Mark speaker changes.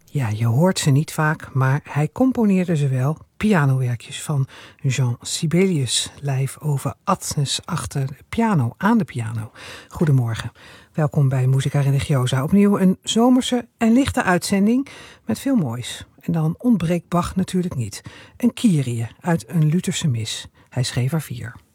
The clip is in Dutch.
Speaker 1: Ja, je hoort ze niet vaak, maar hij componeerde ze wel. Pianowerkjes van Jean Sibelius, live over Adnes achter de piano, aan de piano. Goedemorgen, welkom bij Musica Religiosa. Opnieuw een zomerse en lichte uitzending met veel moois. En dan ontbreekt Bach natuurlijk niet. Een Kyrie uit een Lutherse mis. Hij schreef er 4.